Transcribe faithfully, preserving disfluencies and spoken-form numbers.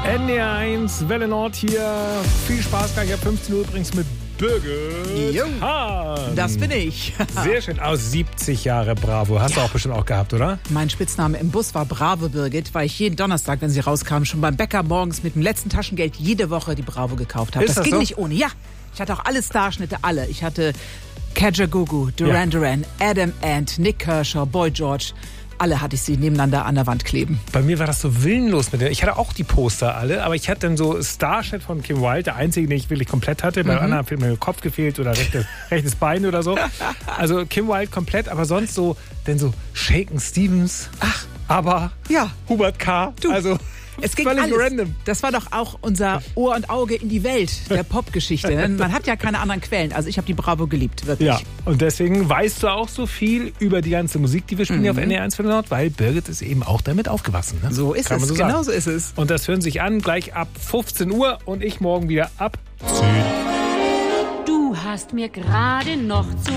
N D R eins, Welle Nord hier. Viel Spaß gleich ab fünfzehn Uhr übrigens mit Birgit Hahn. Das bin ich. Sehr schön. Aus siebzig Jahre Bravo. Hast ja. du auch bestimmt auch gehabt, oder? Mein Spitzname im Bus war Bravo Birgit, weil ich jeden Donnerstag, wenn sie rauskam, schon beim Bäcker morgens mit dem letzten Taschengeld jede Woche die Bravo gekauft habe. Das, das ging so? Nicht ohne. Ja, ich hatte auch alle Starschnitte, alle. Ich hatte Kajagoogoo, Duran ja. Duran, Adam Ant, Nick Kershaw, Boy George. Alle hatte ich sie nebeneinander an der Wand kleben. Bei mir war das so willenlos mit der. Ich hatte auch die Poster alle, aber ich hatte dann so Starship von Kim Wilde, der einzige, den ich wirklich komplett hatte. Bei mhm. anderen hat mir der Kopf gefehlt oder rechtes, rechtes Bein oder so. Also Kim Wilde komplett, aber sonst so, denn so Shaken Stevens. Ach, aber ja. Hubert K. Du. Also es ging alles. Random. Das war doch auch unser Ohr und Auge in die Welt der Popgeschichte. Man hat ja keine anderen Quellen. Also ich habe die Bravo geliebt, wirklich. Ja, und deswegen weißt du auch so viel über die ganze Musik, die wir spielen mhm. hier auf N D R eins Welle Nord, weil Birgit ist eben auch damit aufgewachsen. Ne? So ist Kann es, so genau so ist es. Und das hören sich an, gleich ab fünfzehn Uhr und ich morgen wieder ab zehn. Du hast mir gerade noch zu